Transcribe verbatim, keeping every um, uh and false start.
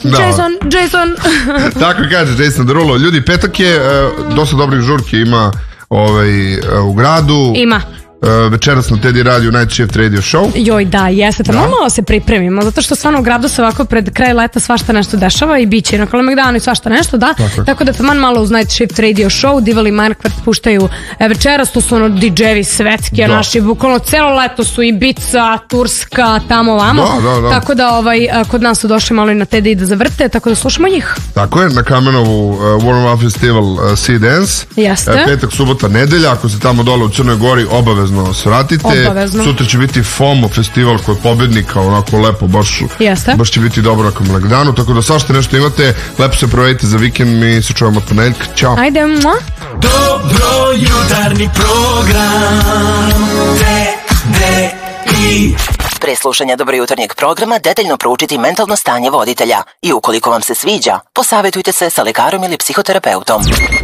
Jason, Jason. Tako kaže Jason Derulo. Ljudi, petak je, dosta dobrih žurki ima ovaj, u gradu. Ima. Uh, večeras na Teddy Radio Night Shift Radio Show. Joj, da, jeste. Da. Malo malo se pripremimo, zato što stvarno u gradu se ovako pred kraj leta svašta nešto dešava i bit će na Kalemegdanu i svašta nešto, da. Tako, Tako da taman malo uz Night Shift Radio Show Dival i Markvart puštaju večeras, to su ono di džejevi svetski, a naši bukvalno celo leto su Ibiza, Turska, tamo vamo. Da, da, da. Tako da ovaj, kod nas su došli malo i na Teddy da zavrte, tako da slušamo njih. Tako je, na Kamenovu uh, Warm Up Festival uh, Sea Dance. Jeste. Uh, petak, subota, nedelja, ako ste tamo dole u Crnoj Gori, obavezno svratite. Obavezno. Sutra će biti FOMO festival kod pobednika, onako lepo, baš, baš će biti dobro na Kalemegdanu, tako da svašta nešto imate, lepo se provedite za vikend, mi se čujemo od ponedjeljka. Ćao. Ajde, mua. Dobro jutarnji program T D I. Pre slušanja Dobro jutarnjeg programa detaljno proučiti mentalno stanje voditelja i ukoliko vam se sviđa, posavetujte se sa lekarom ili psihoterapeutom.